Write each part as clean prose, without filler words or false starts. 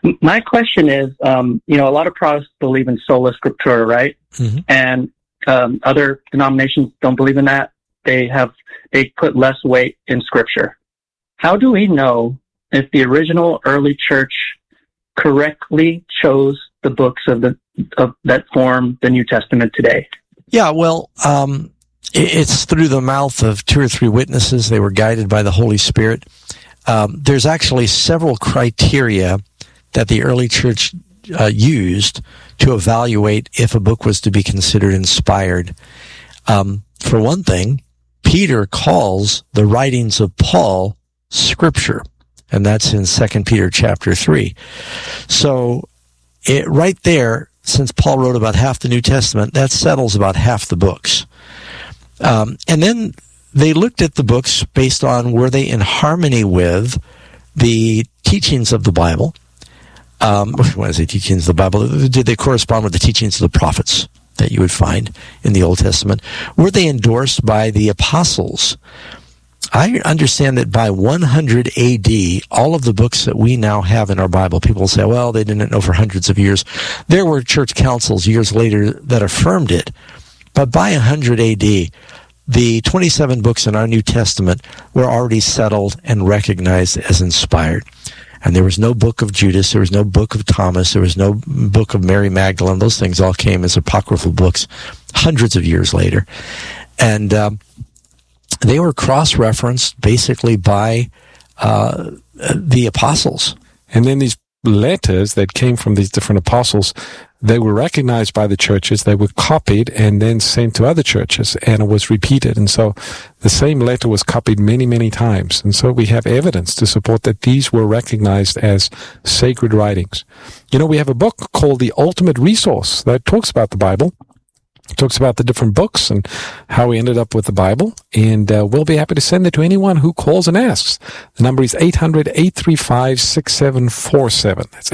My question is, a lot of Protestants believe in sola scriptura, right? Mm-hmm. And other denominations don't believe in that. They put less weight in Scripture. How do we know if the original early church correctly chose the books of that form the New Testament today? Yeah, well, it's through the mouth of 2 or 3 witnesses. They were guided by the Holy Spirit. There's actually several criteria that the early church used to evaluate if a book was to be considered inspired. For one thing, Peter calls the writings of Paul Scripture, and that's in 2 Peter chapter 3. So right there, since Paul wrote about half the New Testament, that settles about half the books. And then they looked at the books based on were they in harmony with the teachings of the Bible. When I say teachings of the Bible, did they correspond with the teachings of the prophets that you would find in the Old Testament? Were they endorsed by the apostles? I understand that by 100 A.D., all of the books that we now have in our Bible, people say, well, they didn't know for hundreds of years. There were church councils years later that affirmed it. But by 100 A.D., the 27 books in our New Testament were already settled and recognized as inspired. And there was no book of Judas, there was no book of Thomas, there was no book of Mary Magdalene. Those things all came as apocryphal books hundreds of years later. And they were cross-referenced basically by the apostles. And then these letters that came from these different apostles, they were recognized by the churches, they were copied and then sent to other churches, and it was repeated. And so the same letter was copied many, many times. And so we have evidence to support that these were recognized as sacred writings. We have a book called The Ultimate Resource that talks about the Bible. It talks about the different books and how we ended up with the Bible. And we'll be happy to send it to anyone who calls and asks. The number is 800-835-6747. That's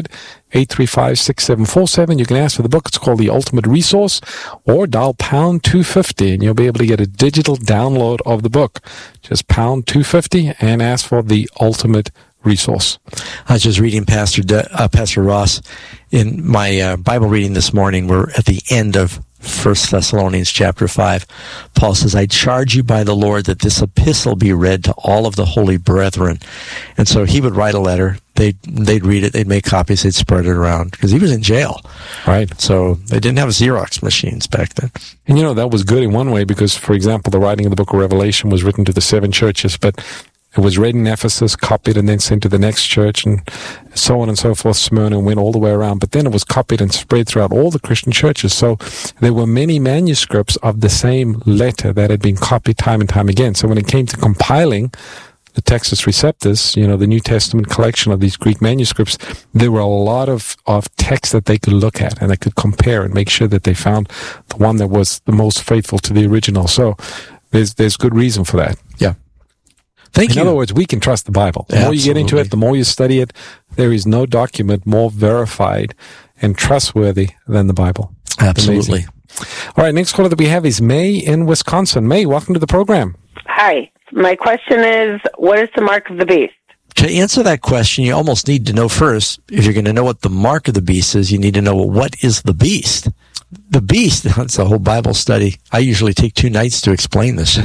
800-835-6747. You can ask for the book. It's called The Ultimate Resource, or dial pound 250 and you'll be able to get a digital download of the book. Just pound 250 and ask for The Ultimate Resource. I was just reading Pastor Ross in my Bible reading this morning. We're at the end of 1 Thessalonians chapter 5. Paul says, I charge you by the Lord that this epistle be read to all of the holy brethren. And so he would write a letter. They'd read it. They'd make copies. They'd spread it around because he was in jail. Right. So they didn't have Xerox machines back then. And that was good in one way because, for example, the writing of the book of Revelation was written to the 7 churches, but it was read in Ephesus, copied, and then sent to the next church, and so on and so forth. Smyrna went all the way around. But then it was copied and spread throughout all the Christian churches. So there were many manuscripts of the same letter that had been copied time and time again. So when it came to compiling the Textus Receptus, the New Testament collection of these Greek manuscripts, there were a lot of texts that they could look at and they could compare and make sure that they found the one that was the most faithful to the original. So there's good reason for that. Yeah. Thank you. In other words, we can trust the Bible. The more you get into it, the more you study it, there is no document more verified and trustworthy than the Bible. Absolutely. Amazing. All right, next caller that we have is May in Wisconsin. May, welcome to the program. Hi. My question is, what is the mark of the beast? To answer that question, you almost need to know first, if you're going to know what the mark of the beast is, you need to know what is the beast. The beast, that's a whole Bible study. I usually take 2 nights to explain this.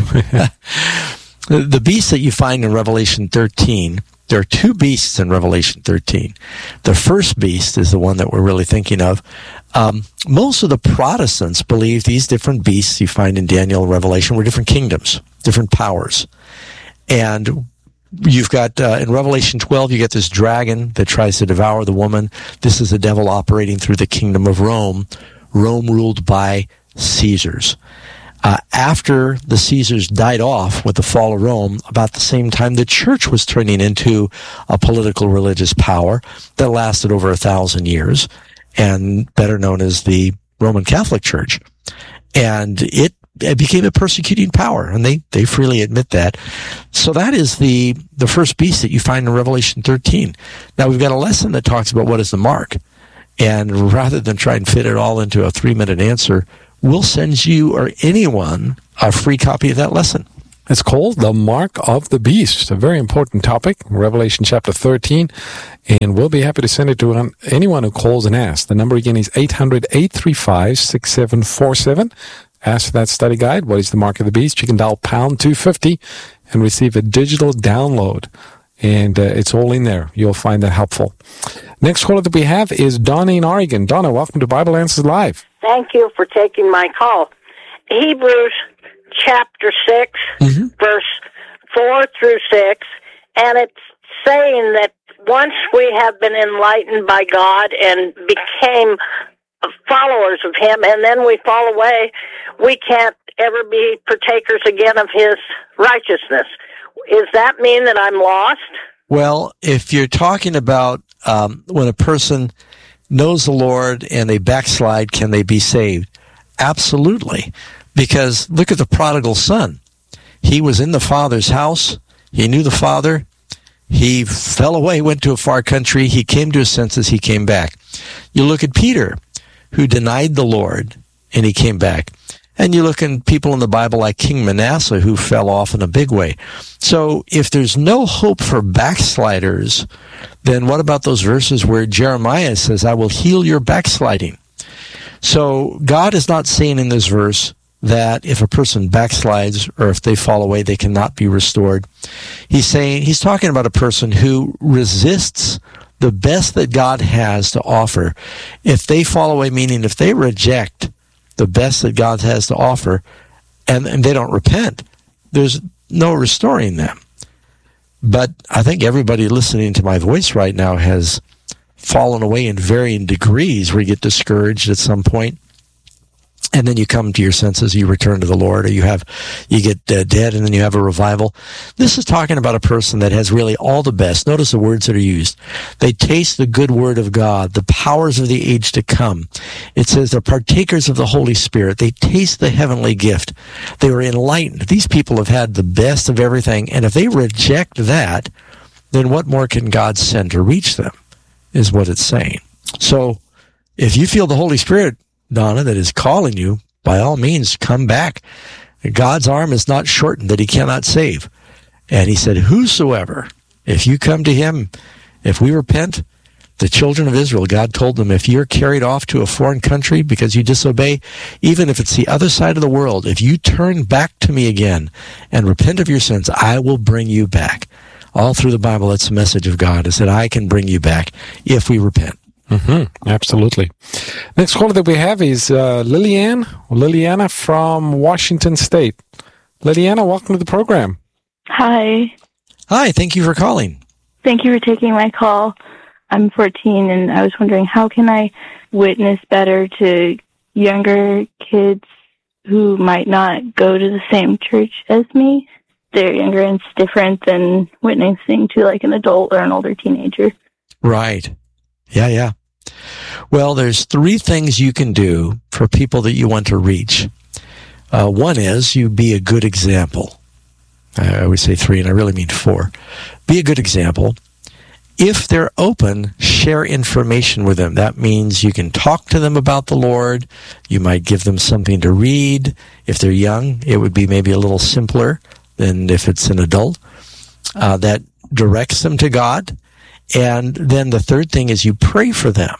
The beast that you find in Revelation 13, there are 2 beasts in Revelation 13. The first beast is the one that we're really thinking of. Most of the Protestants believe these different beasts you find in Daniel and Revelation were different kingdoms, different powers. And you've got, in Revelation 12, you get this dragon that tries to devour the woman. This is the devil operating through the kingdom of Rome. Rome ruled by Caesars. After the Caesars died off with the fall of Rome, about the same time the church was turning into a political religious power that lasted over 1,000 years, and better known as the Roman Catholic Church. And it became a persecuting power, and they freely admit that. So that is the first beast that you find in Revelation 13. Now we've got a lesson that talks about what is the mark. And rather than try and fit it all into a 3-minute answer, we'll send you or anyone a free copy of that lesson. It's called the Mark of the Beast, a very important topic, Revelation chapter 13, and we'll be happy to send it to anyone who calls and asks. The number again is 800-835-6747. Ask for that study guide, what is the Mark of the Beast? You can dial pound 250 and receive a digital download, and it's all in there. You'll find that helpful. Next caller that we have is Donna in Oregon. Donna, welcome to Bible Answers Live. Thank you for taking my call. Hebrews chapter 6, verse 4 through 6, and it's saying that once we have been enlightened by God and became followers of Him, and then we fall away, we can't ever be partakers again of His righteousness. Does that mean that I'm lost? Well, if you're talking about when a person knows the Lord and they backslide, can they be saved? Absolutely. Because look at the prodigal son. He was in the father's house. He knew the father. He fell away, went to a far country. He came to his senses. He came back. You look at Peter, who denied the Lord, and he came back. And you look at people in the Bible like King Manasseh, who fell off in a big way. So if there's no hope for backsliders, then what about those verses where Jeremiah says, I will heal your backsliding? So God is not saying in this verse that if a person backslides or if they fall away, they cannot be restored. He's talking about a person who resists the best that God has to offer. If they fall away, meaning if they reject the best that God has to offer and they don't repent, there's no restoring them. But I think everybody listening to my voice right now has fallen away in varying degrees where you get discouraged at some point. And then you come to your senses, you return to the Lord, or you get dead, and then you have a revival. This is talking about a person that has really all the best. Notice the words that are used. They taste the good word of God, the powers of the age to come. It says they're partakers of the Holy Spirit. They taste the heavenly gift. They were enlightened. These people have had the best of everything, and if they reject that, then what more can God send to reach them, is what it's saying. So if you feel the Holy Spirit, Donna, that is calling you, by all means, come back. God's arm is not shortened that He cannot save. And He said, whosoever, if you come to Him, if we repent, the children of Israel, God told them, if you're carried off to a foreign country because you disobey, even if it's the other side of the world, if you turn back to me again and repent of your sins, I will bring you back. All through the Bible, that's the message of God, is that I can bring you back if we repent. Absolutely. Next caller that we have is Liliana from Washington State. Liliana, welcome to the program. Hi. Hi, thank you for calling. Thank you for taking my call. I'm 14, and I was wondering, how can I witness better to younger kids who might not go to the same church as me? They're younger, and it's different than witnessing to like an adult or an older teenager. Right. Yeah. Well, there's 3 things you can do for people that you want to reach. One is you be a good example. I always say 3, and I really mean 4. Be a good example. If they're open, share information with them. That means you can talk to them about the Lord. You might give them something to read. If they're young, it would be maybe a little simpler than if it's an adult. That directs them to God. And then the third thing is you pray for them.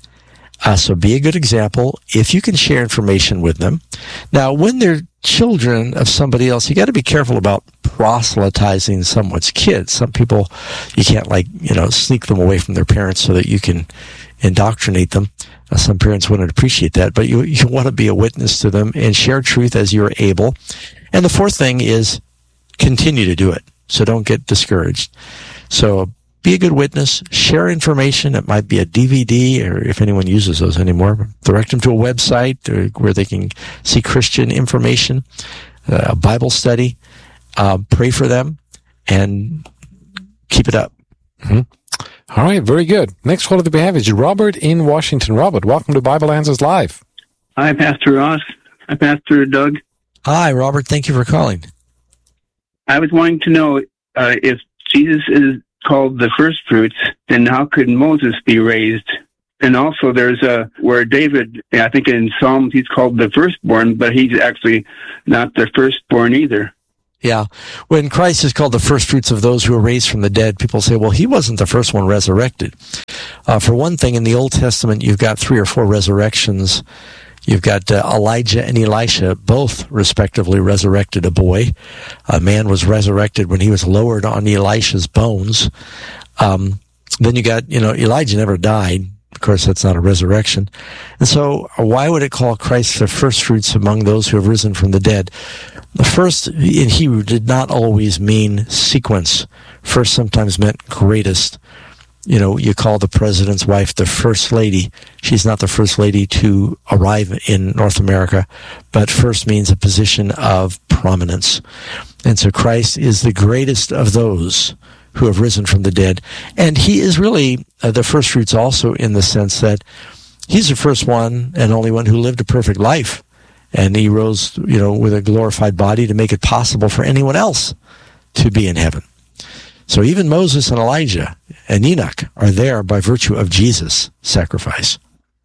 So be a good example if you can share information with them. Now, when they're children of somebody else, you got to be careful about proselytizing someone's kids. Some people, you can't sneak them away from their parents so that you can indoctrinate them. Some parents wouldn't appreciate that, but you want to be a witness to them and share truth as you're able. And the fourth thing is continue to do it. So don't get discouraged. So be a good witness, share information. It might be a DVD, or if anyone uses those anymore, direct them to a website where they can see Christian information, a Bible study, pray for them, and keep it up. All right, very good. Next caller that we have is Robert in Washington. Robert, welcome to Bible Answers Live. Hi, Pastor Ross. Hi, Pastor Doug. Hi, Robert. Thank you for calling. I was wanting to know if Jesus is called the first fruits, then how could Moses be raised? And also there's where David, I think in Psalms, he's called the firstborn, but he's actually not the firstborn either. Yeah. When Christ is called the first fruits of those who are raised from the dead, people say, well, he wasn't the first one resurrected. For one thing, in the Old Testament, you've got 3 or 4 resurrections. You've got Elijah and Elisha, both respectively resurrected a boy. A man was resurrected when he was lowered on Elisha's bones. Then you got, Elijah never died. Of course, that's not a resurrection. And so why would it call Christ the first fruits among those who have risen from the dead? The first in Hebrew did not always mean sequence. First sometimes meant greatest. You call the president's wife the first lady. She's not the first lady to arrive in North America, but first means a position of prominence. And so Christ is the greatest of those who have risen from the dead. And he is really the first fruits also in the sense that he's the first one and only one who lived a perfect life. And he rose, with a glorified body to make it possible for anyone else to be in heaven. So even Moses and Elijah and Enoch are there by virtue of Jesus' sacrifice.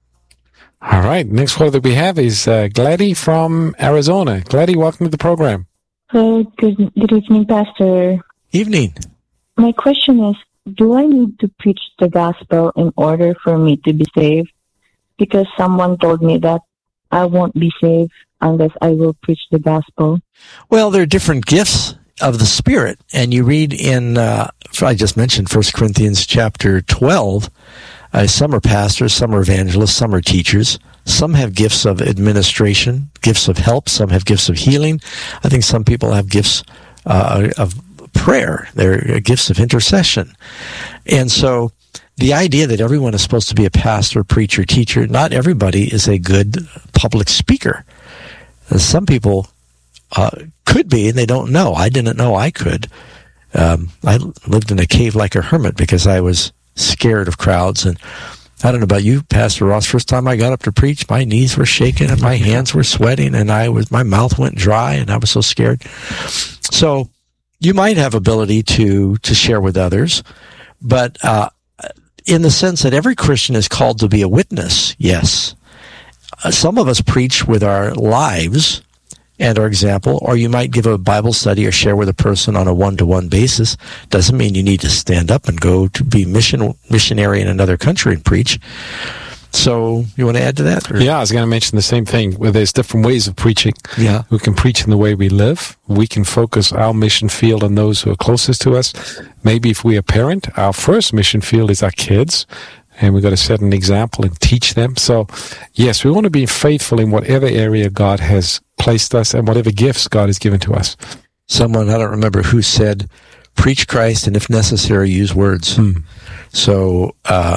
All right. Next caller that we have is Gladys from Arizona. Gladys, welcome to the program. Good evening, Pastor. Evening. My question is, do I need to preach the gospel in order for me to be saved? Because someone told me that I won't be saved unless I will preach the gospel. Well, there are different gifts of the Spirit. And you read in, I just mentioned 1 Corinthians chapter 12, some are pastors, some are evangelists, some are teachers. Some have gifts of administration, gifts of help. Some have gifts of healing. I think some people have gifts of prayer. They're gifts of intercession. And so the idea that everyone is supposed to be a pastor, preacher, teacher, not everybody is a good public speaker. Some people could be, and they don't know. I didn't know I could. I lived in a cave like a hermit because I was scared of crowds. And I don't know about you, Pastor Ross, first time I got up to preach, my knees were shaking and my hands were sweating and my mouth went dry and I was so scared. So you might have ability to share with others, but in the sense that every Christian is called to be a witness, yes. Some of us preach with our lives and our example, or you might give a Bible study or share with a person on a one-to-one basis. Doesn't mean you need to stand up and go to be missionary in another country and preach. So you want to add to that? Or? Yeah, I was going to mention the same thing, where there's different ways of preaching. Yeah. We can preach in the way we live. We can focus our mission field on those who are closest to us. Maybe if we're a parent, our first mission field is our kids, and we've got to set an example and teach them. So, yes, we want to be faithful in whatever area God has placed us and whatever gifts God has given to us. Someone, I don't remember who said, preach Christ and if necessary, use words. So,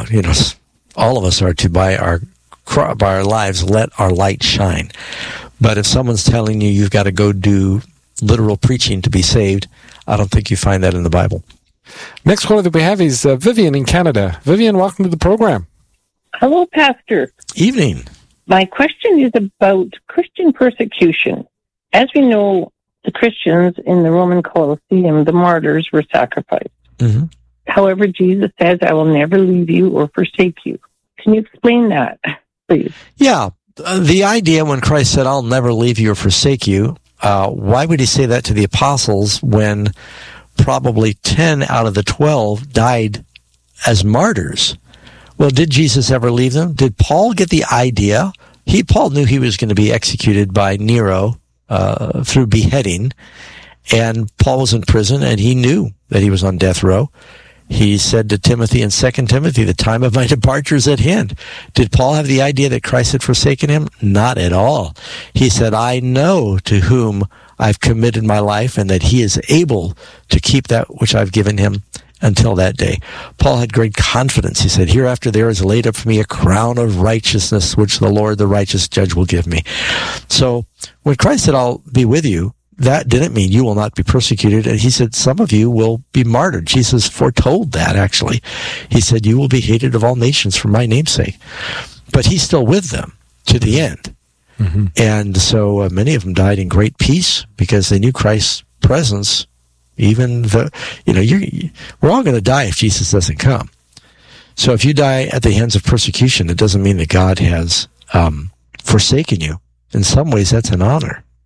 all of us are to, by our lives, let our light shine. But if someone's telling you you've got to go do literal preaching to be saved, I don't think you find that in the Bible. Next caller that we have is Vivian in Canada. Vivian, welcome to the program. Hello, Pastor. Evening. My question is about Christian persecution. As we know, the Christians in the Roman Colosseum, the martyrs, were sacrificed. Mm-hmm. However, Jesus says, I will never leave you or forsake you. Can you explain that, please? Yeah. The idea when Christ said, I'll never leave you or forsake you, why would he say that to the apostles when probably 10 out of the 12 died as martyrs? Well, did Jesus ever leave them? Did Paul get the idea? Paul knew he was going to be executed by Nero through beheading, and Paul was in prison, and he knew that he was on death row. He said to Timothy in 2 Timothy, the time of my departure is at hand. Did Paul have the idea that Christ had forsaken him? Not at all. He said, I know to whom I've committed my life and that he is able to keep that which I've given him until that day. Paul had great confidence. He said, hereafter there is laid up for me a crown of righteousness, which the Lord, the righteous judge, will give me. So when Christ said, I'll be with you, that didn't mean you will not be persecuted. And he said, some of you will be martyred. Jesus foretold that, actually. He said, you will be hated of all nations for my name's sake. But he's still with them to the end. Mm-hmm. And so many of them died in great peace because they knew Christ's presence. Even we're all going to die if Jesus doesn't come. So if you die at the hands of persecution, it doesn't mean that God has forsaken you. In some ways, that's an honor.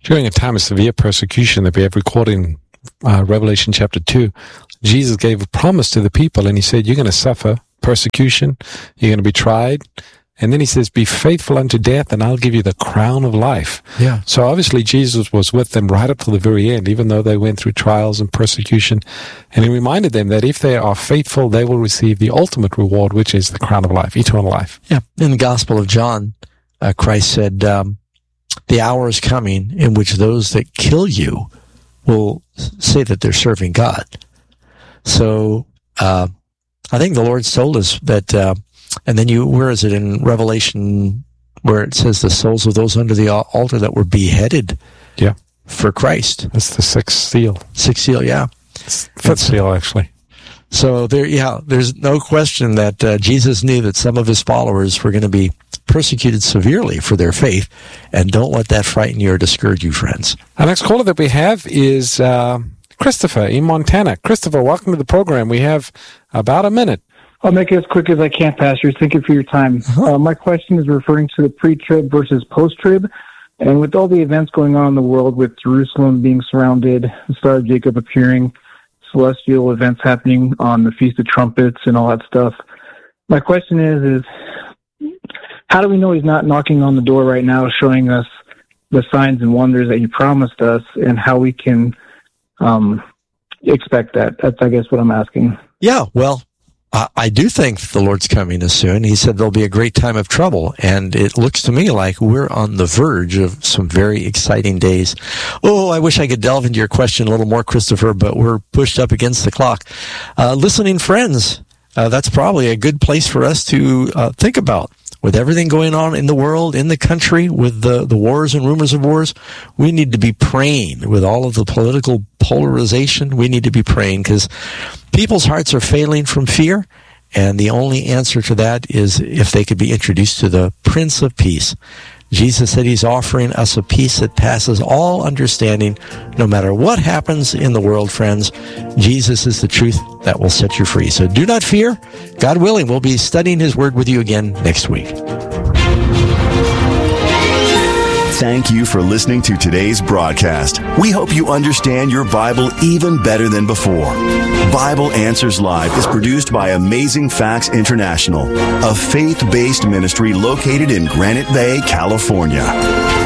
During a time of severe persecution that we have recorded in Revelation chapter 2, Jesus gave a promise to the people, and he said, you're going to suffer persecution, you're going to be tried, and then he says, be faithful unto death, and I'll give you the crown of life. Yeah. So obviously Jesus was with them right up to the very end, even though they went through trials and persecution, and he reminded them that if they are faithful, they will receive the ultimate reward, which is the crown of life, eternal life. Yeah. In the Gospel of John, Christ said, the hour is coming in which those that kill you will say that they're serving God. So I think the Lord's told us that, and then where is it in Revelation where it says the souls of those under the altar that were beheaded for Christ? That's the sixth seal. Sixth seal, yeah. Fifth seal, actually. So there's no question that Jesus knew that some of his followers were going to be persecuted severely for their faith, and don't let that frighten you or discourage you, friends. Our next caller that we have is Christopher in Montana. Christopher, welcome to the program. We have about a minute. I'll make it as quick as I can, Pastor. Thank you for your time. My question is referring to the pre-trib versus post-trib. And with all the events going on in the world, with Jerusalem being surrounded, the Star of Jacob appearing, celestial events happening on the Feast of Trumpets and all that stuff, my question is how do we know he's not knocking on the door right now, showing us the signs and wonders that he promised us, and how we can expect that? That's, I guess, what I'm asking. Yeah, well, I do think the Lord's coming as soon. He said there'll be a great time of trouble, and it looks to me like we're on the verge of some very exciting days. Oh, I wish I could delve into your question a little more, Christopher, but we're pushed up against the clock. Listening friends, that's probably a good place for us to think about. With everything going on in the world, in the country, with the wars and rumors of wars, we need to be praying. With all of the political polarization, we need to be praying, because people's hearts are failing from fear, and the only answer to that is if they could be introduced to the Prince of Peace. Jesus said he's offering us a peace that passes all understanding. No matter what happens in the world, friends, Jesus is the truth that will set you free. So do not fear. God willing, we'll be studying his word with you again next week. Thank you for listening to today's broadcast. We hope you understand your Bible even better than before. Bible Answers Live is produced by Amazing Facts International, a faith-based ministry located in Granite Bay, California.